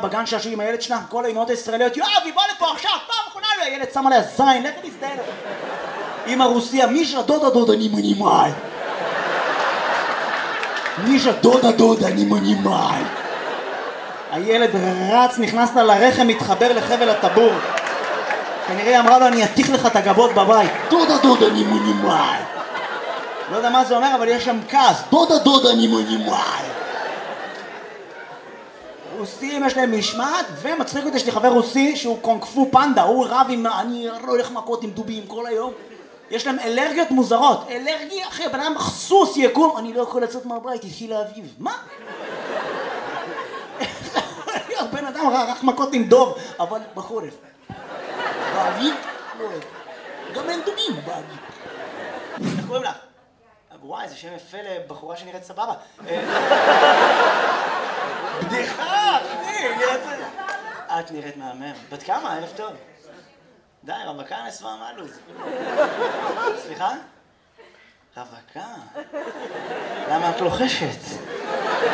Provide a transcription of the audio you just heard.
בגן שעשו עם הילד שלה, כל האימהות הישראליות, יואבי, בוא לפה עכשיו, פעם אחרונה, הילד שם עליה זין, לך להזדהן. אמא רוסיה, מישה, דודה, אני מנימל. מישה, דודה, אני מנימל. הילד רץ, נכנס לה לרחם, מתחבר לחבל הטבור. כנראה אמרה לו, אני אתיך לך את הגבות בבית. דודה, אני מנימל. לא יודע מה זה אומר, אבל יש שם כעס. דודה, אני מנימל. רוסים יש להם משמעת, ומצחיק אותי, יש לי חבר רוסי שהוא קונג-פו פנדה, הוא רב עם, אני לא הולך מכות עם דובים כל היום. יש להם אלרגיות מוזרות. אלרגיה, אחי, בן אדם סוס יקום, אני לא יכול לצאת מהבית, התחיל לאביב. מה? בן אדם רק מכות עם דוב, אבל בחורף. באביב? לא אוהב. גם אין דובים באביב. איך קוראים לך? וואי, זה שם יפה לבחורה שנראית סבבה. בדיחה, אחי. את נראית מהמם. בת כמה? ערב טוב. די, רווקה נספה מהלוז. סליחה? רווקה? למה את לוחשת?